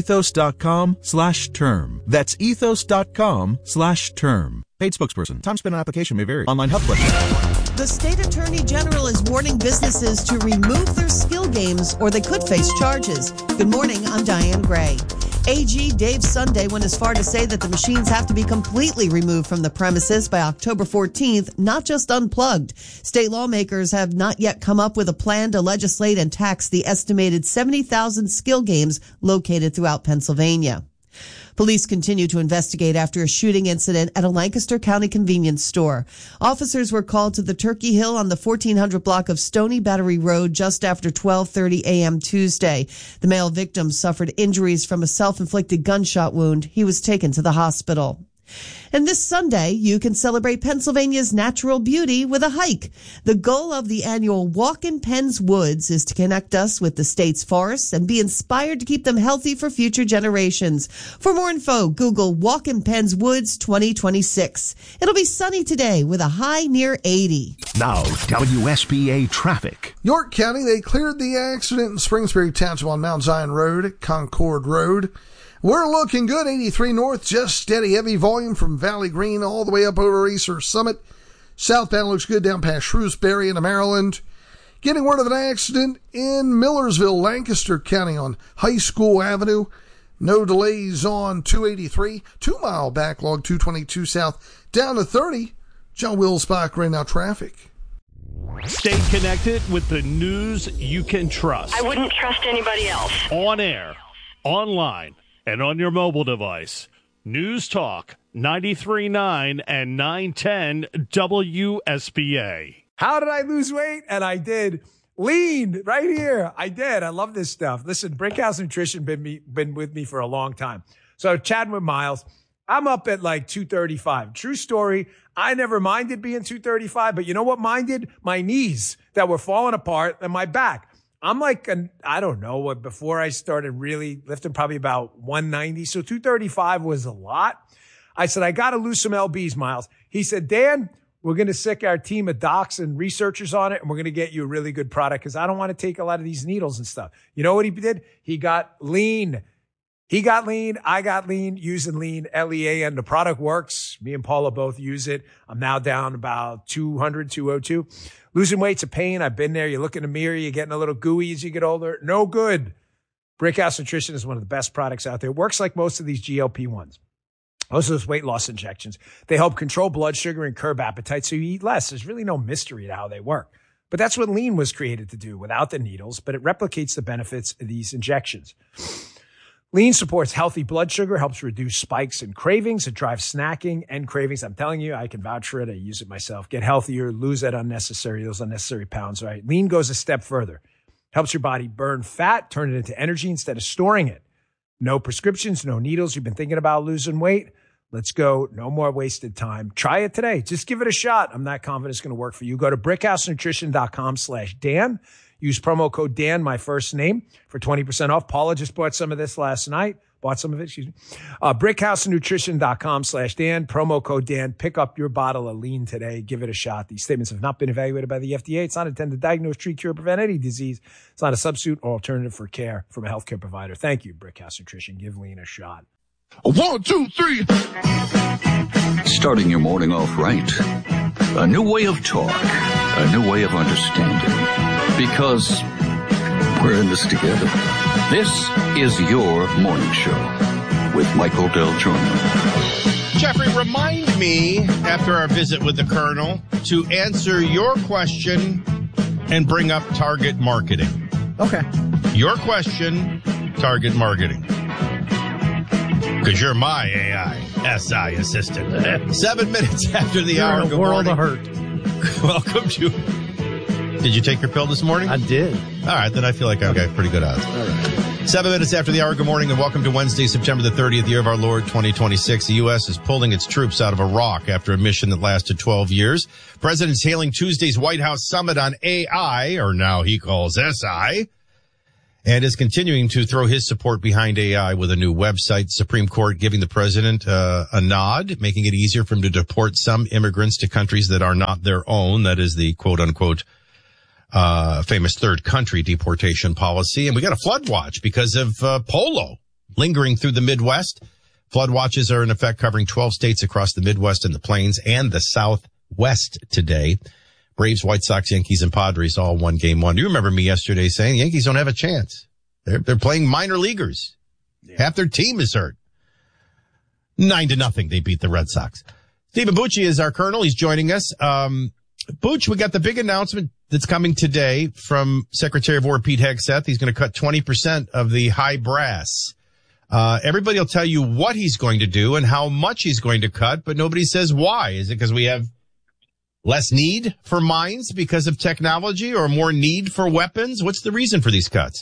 ethos.com/term. That's ethos.com/term. Paid spokesperson. Time spent on application may vary. Online health question. The state attorney general is warning businesses to remove their skill games or they could face charges. Good morning, I'm Diane Gray. AG Dave Sunday went as far to say that the machines have to be completely removed from the premises by October 14th, not just unplugged. State lawmakers have not yet come up with a plan to legislate and tax the estimated 70,000 skill games located throughout Pennsylvania. Police continue to investigate after a shooting incident at a Lancaster County convenience store. Officers were called to the Turkey Hill on the 1400 block of Stony Battery Road just after 12:30 a.m. Tuesday. The male victim suffered injuries from a self-inflicted gunshot wound. He was taken to the hospital. And this Sunday, you can celebrate Pennsylvania's natural beauty with a hike. The goal of the annual Walk in Penn's Woods is to connect us with the state's forests and be inspired to keep them healthy for future generations. For more info, Google Walk in Penn's Woods 2026. It'll be sunny today with a high near 80. Now, WSBA traffic. York County, they cleared the accident in Springsbury Township on Mount Zion Road, Concord Road. We're looking good. 83 north, just steady, heavy volume from Valley Green all the way up over Easter Summit. Southbound looks good down past Shrewsbury into Maryland. Getting word of an accident in Millersville, Lancaster County on High School Avenue. No delays on 283. 2-mile backlog, 222 south, down to 30. John Wills-Bach right now traffic. Stay connected with the news you can trust. I wouldn't trust anybody else. On air, online, and on your mobile device. News Talk 93.9 and 910 WSBA. How did I lose weight? And I did. Lean right here. I did. I love this stuff. Listen, Brickhouse Nutrition been with me for a long time. So chatting with Miles, I'm up at like 235. True story. I never minded being 235, but you know what minded? My knees that were falling apart and my back. I'm like, I don't know what, before I started really lifting, probably about 190. So 235 was a lot. I said, I got to lose some LBs, Miles. He said, Dan, we're going to sick our team of docs and researchers on it, and we're going to get you a really good product because I don't want to take a lot of these needles and stuff. You know what he did? He got lean. He got lean. I got lean, using lean, LEAN. The product works. Me and Paula both use it. I'm now down about 200, 202. Losing weight's a pain. I've been there. You look in the mirror, you're getting a little gooey as you get older. No good. Brickhouse Nutrition is one of the best products out there. It works like most of these GLP-1s. Most of those weight loss injections. They help control blood sugar and curb appetite so you eat less. There's really no mystery to how they work. But that's what lean was created to do without the needles, but it replicates the benefits of these injections. Lean supports healthy blood sugar, helps reduce spikes and cravings. It drives snacking and cravings. I'm telling you, I can vouch for it. I use it myself. Get healthier, lose those unnecessary pounds, right? Lean goes a step further. Helps your body burn fat, turn it into energy instead of storing it. No prescriptions, no needles. You've been thinking about losing weight? Let's go. No more wasted time. Try it today. Just give it a shot. I'm not confident it's going to work for you. Go to brickhousenutrition.com/Dan. Use promo code Dan, my first name, for 20% off. Paula just bought some of this last night. brickhousenutrition.com/Dan. Promo code Dan. Pick up your bottle of lean today. Give it a shot. These statements have not been evaluated by the FDA. It's not intended to diagnose, treat, cure, prevent any disease. It's not a substitute or alternative for care from a healthcare provider. Thank you, Brickhouse Nutrition. Give lean a shot. 1, 2, 3. Starting your morning off right. A new way of talk. A new way of understanding. Because we're in this together. This is your morning show with Michael Del Giorno. Jeffrey, remind me, after our visit with the Colonel, to answer your question and bring up target marketing. Okay. Your question, target marketing. Because you're my AI, SI assistant. 7 minutes after the hour. You're in a world of hurt. Welcome to... Did you take your pill this morning? I did. All right, then I feel like I've got pretty good odds. All right. 7 minutes after the hour, good morning and welcome to Wednesday, September the 30th, year of our Lord, 2026. The U.S. is pulling its troops out of Iraq after a mission that lasted 12 years. President's hailing Tuesday's White House summit on AI, or now he calls SI, and is continuing to throw his support behind AI with a new website. Supreme Court giving the president a nod, making it easier for him to deport some immigrants to countries that are not their own. That is the quote-unquote famous third country deportation policy. And we got a flood watch because of polo lingering through the Midwest. Flood watches are in effect covering 12 states across the Midwest and the Plains and the Southwest today. Braves, White Sox, Yankees, and Padres all won game one. You remember me yesterday saying the Yankees don't have a chance. They're playing minor leaguers. Yeah. Half their team is hurt. 9-0, they beat the Red Sox. Stephen Bucci is our colonel. He's joining us. Butch, we got the big announcement that's coming today from Secretary of War Pete Hegseth. He's going to cut 20% of the high brass. Everybody will tell you what he's going to do and how much he's going to cut, but nobody says why. Is it because we have less need for mines because of technology or more need for weapons? What's the reason for these cuts?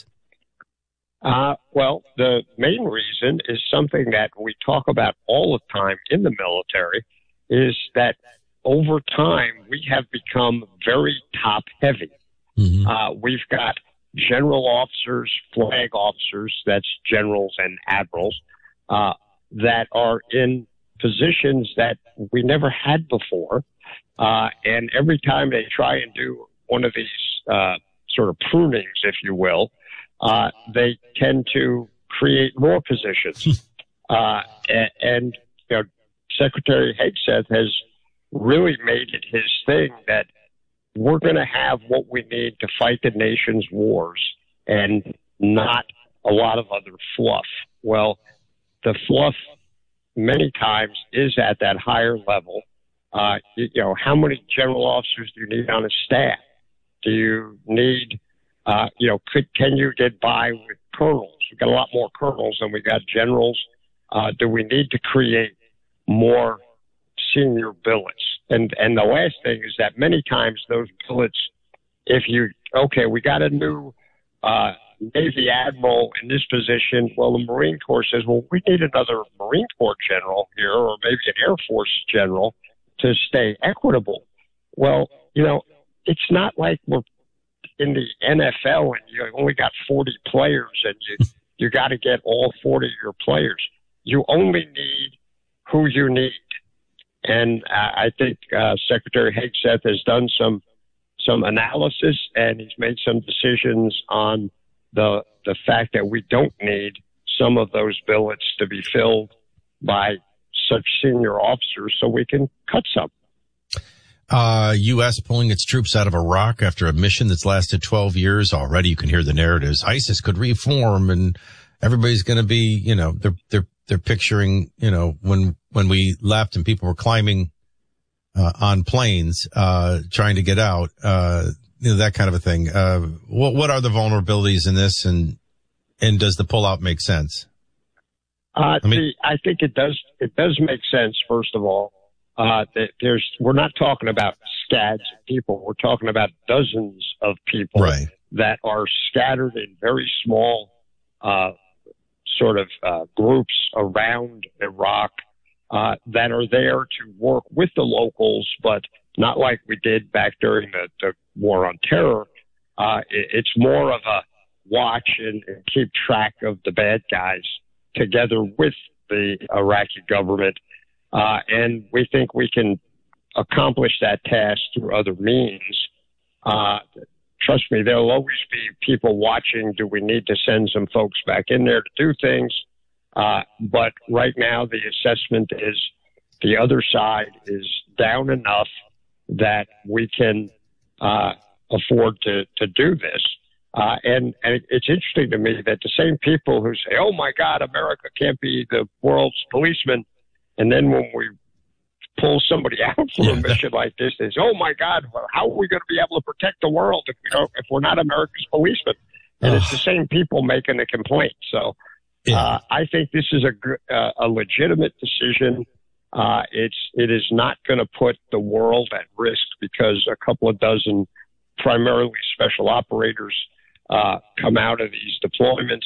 Well, the main reason is something that we talk about all the time in the military, is that over time, we have become very top heavy. Mm-hmm. We've got general officers, flag officers, that's generals and admirals, that are in positions that we never had before. And every time they try and do one of these sort of prunings, if you will, they tend to create more positions. And you know, Secretary Hegseth has really made it his thing that we're going to have what we need to fight the nation's wars and not a lot of other fluff. Well, the fluff many times is at that higher level. You know, how many general officers do you need on a staff? Do you need, can you get by with colonels? We've got a lot more colonels than we got generals. Do we need to create more senior billets? And the last thing is that many times those billets, we got a new Navy admiral in this position. Well, the Marine Corps says, well, we need another Marine Corps general here, or maybe an Air Force general to stay equitable. Well, you know, it's not like we're in the NFL and you only got 40 players and you got to get all 40 of your players. You only need who you need. And I think Secretary Hegseth has done some analysis, and he's made some decisions on the fact that we don't need some of those billets to be filled by such senior officers, so we can cut some. U.S. pulling its troops out of Iraq after a mission that's lasted 12 years. Already you can hear the narratives. ISIS could reform, and everybody's going to be, you know, they're picturing, you know, when we left and people were climbing on planes trying to get out, you know, that kind of a thing. What are the vulnerabilities in this, and does the pullout make sense? I think it does. It does make sense. First of all, that we're not talking about scads of people. We're talking about dozens of people that are scattered in very small groups around Iraq that are there to work with the locals, but not like we did back during the war on terror. It's more of a watch and keep track of the bad guys together with the Iraqi government. And we think we can accomplish that task through other means. Trust me, there'll always be people watching. Do we need to send some folks back in there to do things? But right now, the assessment is the other side is down enough that we can afford to do this. And it's interesting to me that the same people who say, oh, my God, America can't be the world's policeman. And then when we pull somebody out for a mission like this, they say, oh, my God, how are we going to be able to protect the world if we're not America's policeman? And it's the same people making the complaint. So I think this is a legitimate decision. It is not going to put the world at risk because a couple of dozen primarily special operators come out of these deployments.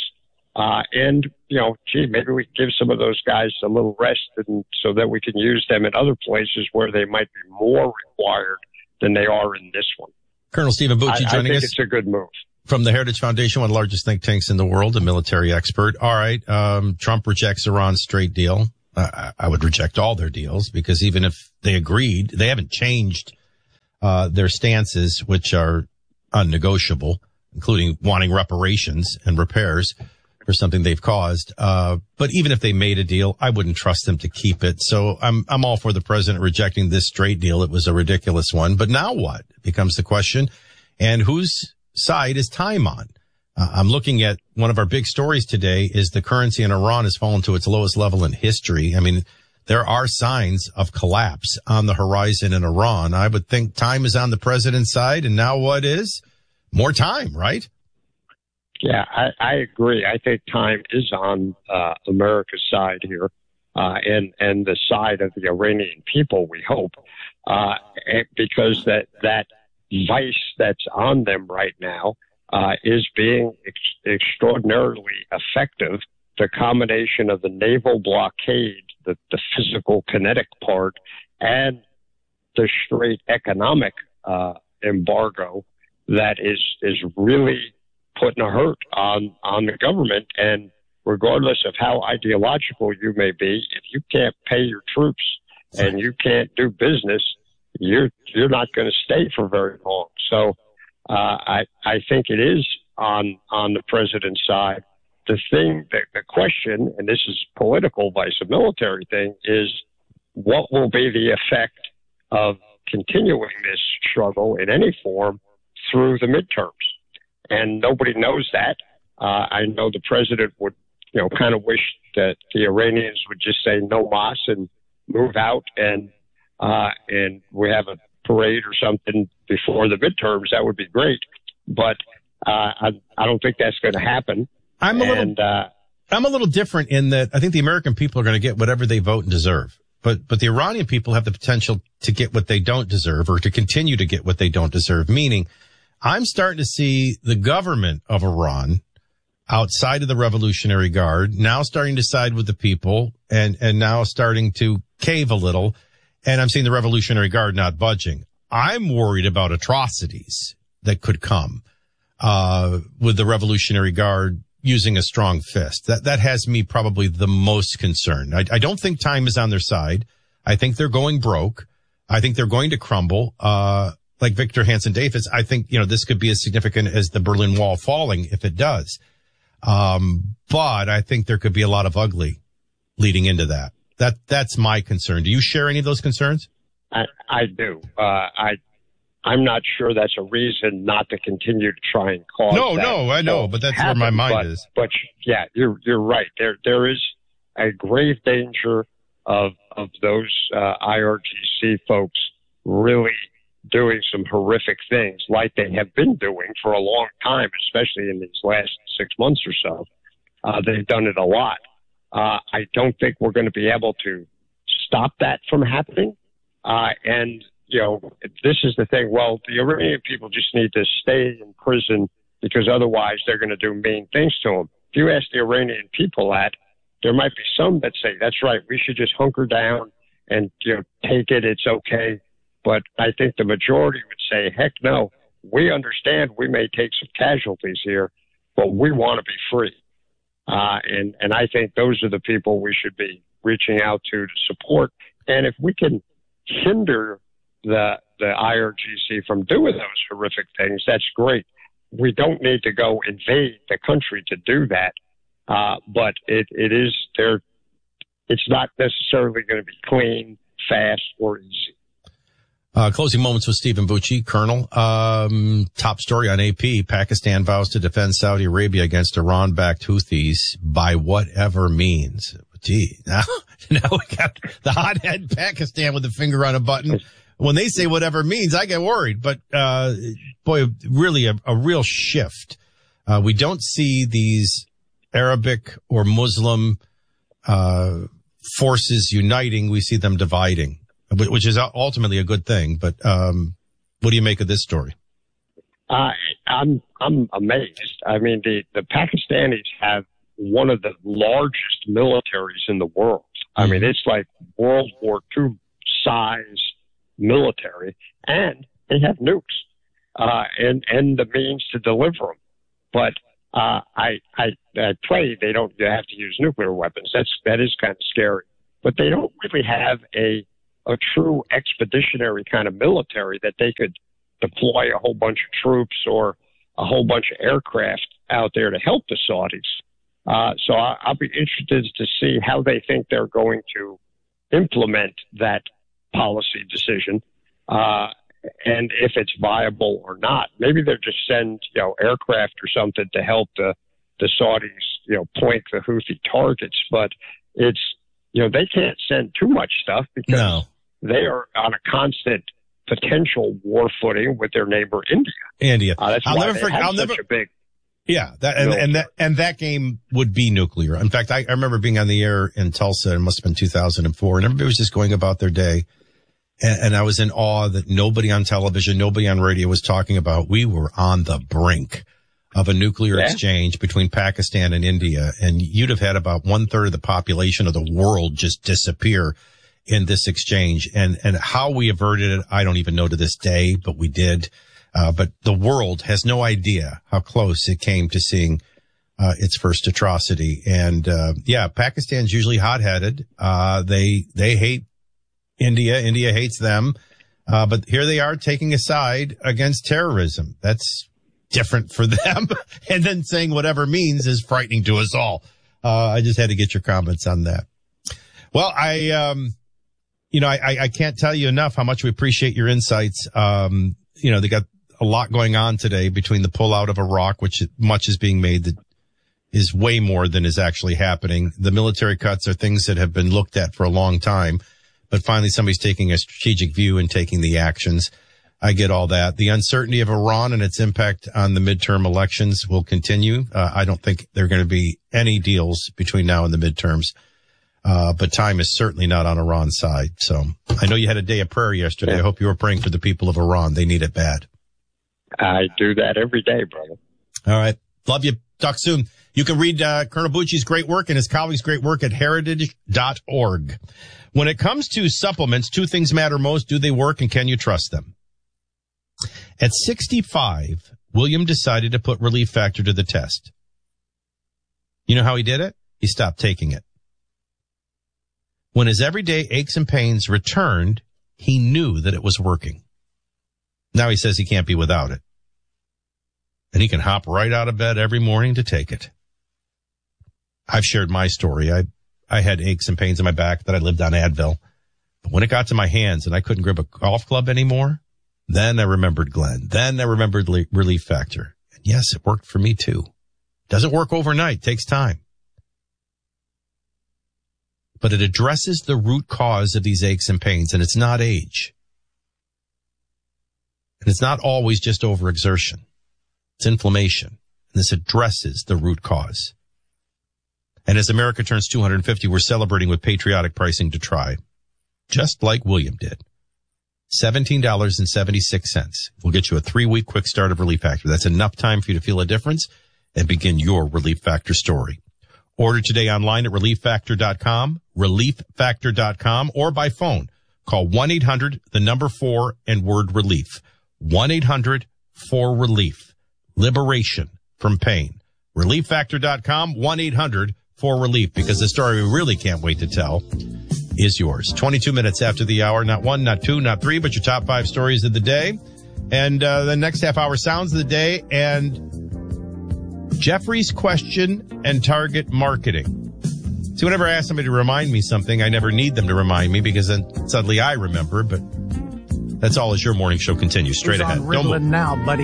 And, maybe we give some of those guys a little rest and so that we can use them in other places where they might be more required than they are in this one. Colonel Stephen Bucci joining us. I think it's a good move. From the Heritage Foundation, one of the largest think tanks in the world, a military expert. All right. Trump rejects Iran's trade deal. I would reject all their deals because even if they agreed, they haven't changed their stances, which are unnegotiable, including wanting reparations and repairs for something they've caused. But even if they made a deal, I wouldn't trust them to keep it. So I'm all for the president rejecting this trade deal. It was a ridiculous one. But now what becomes the question? And whose side is time on? I'm looking at one of our big stories today is the currency in Iran has fallen to its lowest level in history. I mean, there are signs of collapse on the horizon in Iran. I would think time is on the president's side. And now what is? More time, right? Yeah, I agree. I think time is on America's side here, and the side of the Iranian people, we hope, because that vice that's on them right now is being extraordinarily effective. The combination of the naval blockade, the physical kinetic part, and the straight economic embargo that is really putting a hurt on the government. And regardless of how ideological you may be, if you can't pay your troops and you can't do business, you're not going to stay for very long. So I think it is on the president's side. The question, and this is political vice a military thing, is what will be the effect of continuing this struggle in any form through the midterms? And nobody knows that. I know the president would, kind of wish that the Iranians would just say no mas and move out, and we have a parade or something before the midterms. That would be great, but I don't think that's going to happen. I'm a little different in that I think the American people are going to get whatever they vote and deserve. But the Iranian people have the potential to get what they don't deserve or to continue to get what they don't deserve, meaning I'm starting to see the government of Iran outside of the Revolutionary Guard now starting to side with the people and now starting to cave a little. And I'm seeing the Revolutionary Guard not budging. I'm worried about atrocities that could come with the Revolutionary Guard using a strong fist. That has me probably the most concerned. I don't think time is on their side. I think they're going broke. I think they're going to crumble. Like Victor Hanson Davis, I think, this could be as significant as the Berlin Wall falling if it does. But I think there could be a lot of ugly leading into that. That's my concern. Do you share any of those concerns? I do. I'm not sure that's a reason not to continue to try and cause that. No, I know, but that's where my mind is. But yeah, you're right. There is a grave danger of those IRGC folks really doing some horrific things like they have been doing for a long time, especially in these last 6 months or so. They've done it a lot. I don't think we're going to be able to stop that from happening. And this is the thing. Well, the Iranian people just need to stay in prison because otherwise they're going to do mean things to them. If you ask the Iranian people that, there might be some that say, that's right, we should just hunker down and take it. It's okay. But I think the majority would say, heck no, we understand we may take some casualties here, but we want to be free. And I think those are the people we should be reaching out to support. And if we can hinder the IRGC from doing those horrific things, that's great. We don't need to go invade the country to do that. But it's not necessarily going to be clean, fast, or easy. Closing moments with Stephen Bucci, Colonel. Top story on AP. Pakistan vows to defend Saudi Arabia against Iran-backed Houthis by whatever means. Gee, now we got the hothead Pakistan with the finger on a button. When they say whatever means, I get worried. But, boy, really a real shift. We don't see these Arabic or Muslim, forces uniting. We see them dividing, which is ultimately a good thing. But, what do you make of this story? I'm amazed. I mean, the Pakistanis have one of the largest militaries in the world. I mean, it's like World War II size military, and they have nukes and the means to deliver them. But I pray they don't have to use nuclear weapons. That is kind of scary. But they don't really have a true expeditionary kind of military that they could deploy a whole bunch of troops or a whole bunch of aircraft out there to help the Saudis. So I'll be interested to see how they think they're going to implement that policy decision, and if it's viable or not. Maybe they'll just send, aircraft or something to help the Saudis, point the Houthi targets. But it's, they can't send too much stuff because they are on a constant potential war footing with their neighbor India. That's why I'll never such a big. Yeah, that game would be nuclear. In fact, I remember being on the air in Tulsa. It must have been 2004, and everybody was just going about their day. And I was in awe that nobody on television, nobody on radio was talking about. We were on the brink of a nuclear exchange between Pakistan and India, and you'd have had about 1/3 of the population of the world just disappear in this exchange. And how we averted it, I don't even know to this day, but we did. But the world has no idea how close it came to seeing its first atrocity. And Pakistan's usually hot-headed. They hate India. India hates them. But here they are taking a side against terrorism. That's different for them. And then saying whatever means is frightening to us all. I just had to get your comments on that. Well, I can't tell you enough how much we appreciate your insights. They got a lot going on today between the pullout of Iraq, which much is being made that is way more than is actually happening. The military cuts are things that have been looked at for a long time, but finally somebody's taking a strategic view and taking the actions. I get all that. The uncertainty of Iran and its impact on the midterm elections will continue. I don't think there are going to be any deals between now and the midterms. But time is certainly not on Iran's side. So I know you had a day of prayer yesterday. I hope you were praying for the people of Iran. They need it bad. I do that every day, brother. All right. Love you. Talk soon. You can read Colonel Bucci's great work and his colleagues' great work at heritage.org. When it comes to supplements, two things matter most. Do they work and can you trust them? At 65, William decided to put Relief Factor to the test. You know how he did it? He stopped taking it. When his everyday aches and pains returned, he knew that it was working. Now he says he can't be without it. And he can hop right out of bed every morning to take it. I've shared my story. I had aches and pains in my back that I lived on Advil. But when it got to my hands and I couldn't grip a golf club anymore, then I remembered Glenn. Then I remembered Relief Factor. And yes, it worked for me too. Doesn't work overnight. Takes time. But it addresses the root cause of these aches and pains, and it's not age. And it's not always just overexertion. It's inflammation. And this addresses the root cause. And as America turns 250, we're celebrating with patriotic pricing to try. Just like William did. $17.76. We'll get you a 3-week quick start of Relief Factor. That's enough time for you to feel a difference and begin your Relief Factor story. Order today online at relieffactor.com, relieffactor.com, or by phone. Call 1-800-4 and word relief. 1-800-4RELIEF. Liberation from pain. Relieffactor.com, 1-800-4RELIEF, because the story we really can't wait to tell is yours. 22 minutes after the hour, not one, not two, not three, but your top 5 stories of the day. And the next half hour, sounds of the day, and Jeffrey's question and target marketing. See, whenever I ask somebody to remind me something, I never need them to remind me because then suddenly I remember, but that's all as your morning show continues straight ahead. Don't move now, buddy.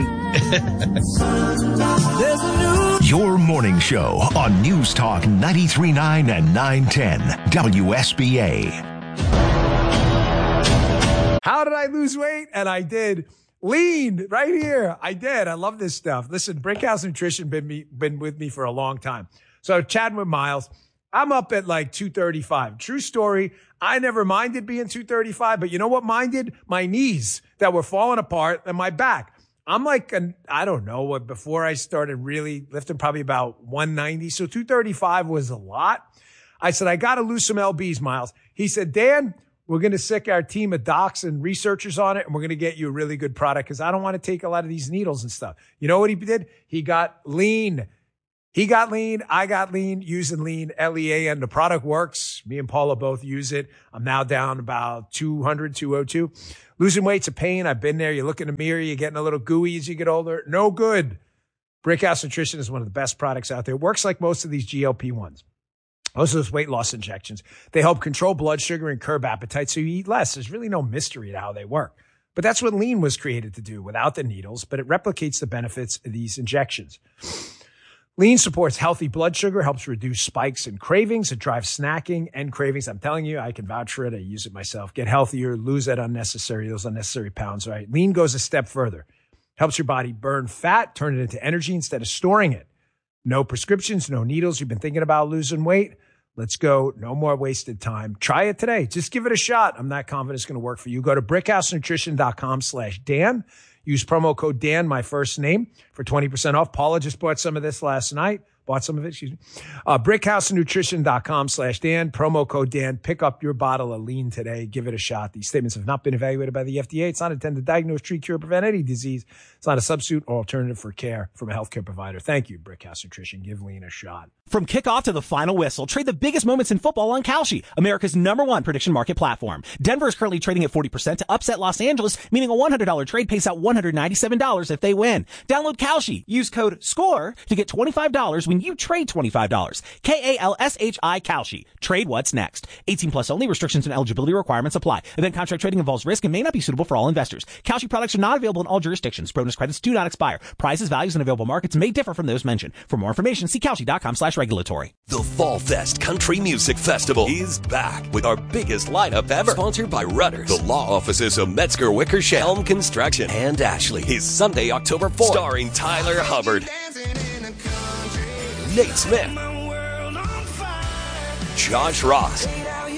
Your morning show on News Talk 93.9 and 910 WSBA. How did I lose weight? And I did. Lean right here. I did. I love this stuff. Listen, Brickhouse Nutrition been with me for a long time. So chatting with Miles, I'm up at like 235. True story. I never minded being 235, but you know what minded? My knees that were falling apart and my back. I'm like, I don't know, before I started really lifting, probably about 190. So 235 was a lot. I said, I got to lose some lbs, Miles. He said, Dan, we're going to sick our team of docs and researchers on it, and we're going to get you a really good product because I don't want to take a lot of these needles and stuff. You know what he did? He got lean. He got lean. I got lean, using lean, LEAN. The product works. Me and Paula both use it. I'm now down about 200, 202. Losing weight's a pain. I've been there. You look in the mirror, you're getting a little gooey as you get older. No good. Brickhouse Nutrition is one of the best products out there. It works like most of these GLP-1s. Most of those weight loss injections. They help control blood sugar and curb appetite so you eat less. There's really no mystery to how they work. But that's what lean was created to do without the needles, but it replicates the benefits of these injections. Lean supports healthy blood sugar, helps reduce spikes and cravings. It drives snacking and cravings. I'm telling you, I can vouch for it. I use it myself. Get healthier, lose those unnecessary pounds, right? Lean goes a step further. Helps your body burn fat, turn it into energy instead of storing it. No prescriptions, no needles. You've been thinking about losing weight? Let's go. No more wasted time. Try it today. Just give it a shot. I'm not confident it's going to work for you. Go to brickhousenutrition.com/Dan. Use promo code Dan, my first name, for 20% off. Paula just bought some of this last night. brickhousenutrition.com/Dan. Promo code Dan. Pick up your bottle of lean today. Give it a shot. These statements have not been evaluated by the FDA. It's not intended to diagnose, treat, cure, or prevent any disease. It's not a substitute or alternative for care from a healthcare provider. Thank you, Brickhouse Nutrition. Give lean a shot. From kickoff to the final whistle, trade the biggest moments in football on Kalshi, America's #1 prediction market platform. Denver is currently trading at 40% to upset Los Angeles, meaning a $100 trade pays out $197 if they win. Download Kalshi. Use code SCORE to get $25 when you trade $25. KALSHI Kalshi. Trade what's next. 18 plus only. Restrictions and eligibility requirements apply. Event contract trading involves risk and may not be suitable for all investors. Kalshi products are not available in all jurisdictions. Bonus credits do not expire. Prices, values, and available markets may differ from those mentioned. For more information, see Kalshi.com/regulatory. The Fall Fest Country Music Festival is back with our biggest lineup ever. Sponsored by Rudders, the law offices of Metzger Wickersham, Helm Construction, and Ashley. Is Sunday, October 4th. Starring Tyler Hubbard, Nate Smith, Josh Ross,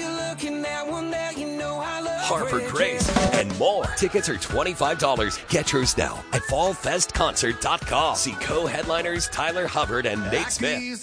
Harper Grace, and more. Tickets are $25. Get yours now at fallfestconcert.com. See co-headliners Tyler Hubbard and Nate Smith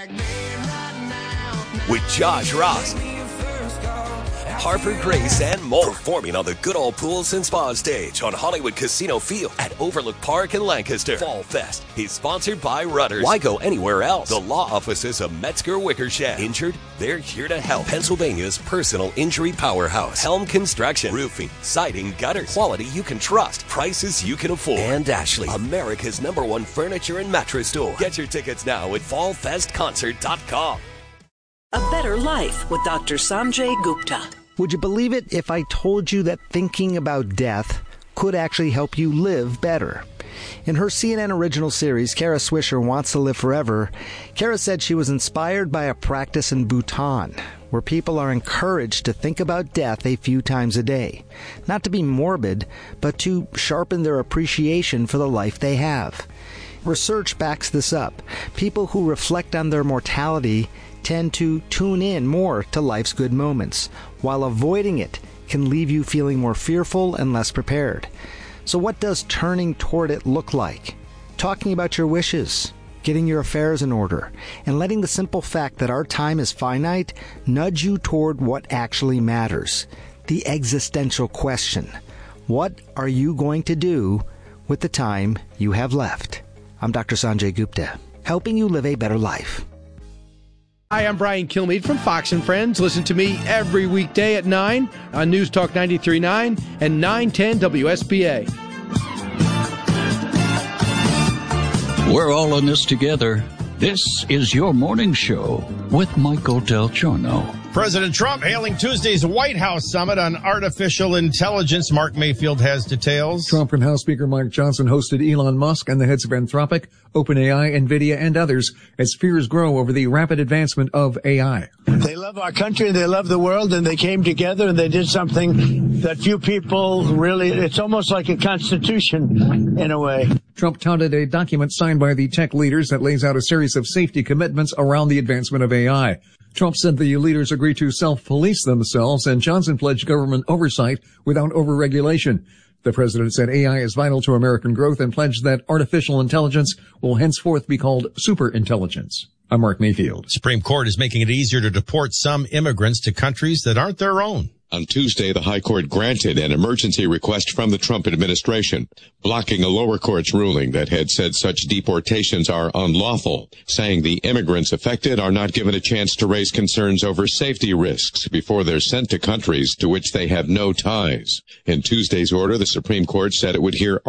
with Josh Ross, Harper Grace, and more. Performing on the Good Old Pools and Spa stage on Hollywood Casino Field at Overlook Park in Lancaster. Fall Fest is sponsored by Rudders. Why go anywhere else? The law offices of Metzger Wickersham. Injured? They're here to help. Pennsylvania's personal injury powerhouse. Helm Construction. Roofing, siding, gutters. Quality you can trust. Prices you can afford. And Ashley, America's #1 furniture and mattress store. Get your tickets now at fallfestconcert.com. A Better Life with Dr. Sanjay Gupta. Would you believe it if I told you that thinking about death could actually help you live better? In her CNN original series, Kara Swisher Wants to Live Forever, Kara said she was inspired by a practice in Bhutan, where people are encouraged to think about death a few times a day. Not to be morbid, but to sharpen their appreciation for the life they have. Research backs this up. People who reflect on their mortality tend to tune in more to life's good moments, while avoiding it can leave you feeling more fearful and less prepared. So what does turning toward it look like? Talking about your wishes, getting your affairs in order, and letting the simple fact that our time is finite nudge you toward what actually matters. The existential question. What are you going to do with the time you have left? I'm Dr. Sanjay Gupta, helping you live a better life. Hi, I'm Brian Kilmeade from Fox & Friends. Listen to me every weekday at 9 on News Talk 93.9 and 910 WSBA. We're all in this together. This is your morning show with Michael Del Giorno. President Trump hailing Tuesday's White House summit on artificial intelligence. Mark Mayfield has details. Trump and House Speaker Mike Johnson hosted Elon Musk and the heads of Anthropic, OpenAI, NVIDIA, and others as fears grow over the rapid advancement of AI. They love our country, they love the world, and they came together and they did something that few people really, it's almost like a constitution in a way. Trump touted a document signed by the tech leaders that lays out a series of safety commitments around the advancement of AI. Trump said the leaders agreed to self-police themselves, and Johnson pledged government oversight without overregulation. The president said AI is vital to American growth and pledged that artificial intelligence will henceforth be called superintelligence. I'm Mark Mayfield. Supreme Court is making it easier to deport some immigrants to countries that aren't their own. On Tuesday, the High Court granted an emergency request from the Trump administration, blocking a lower court's ruling that had said such deportations are unlawful, saying the immigrants affected are not given a chance to raise concerns over safety risks before they're sent to countries to which they have no ties. In Tuesday's order, the Supreme Court said it would hear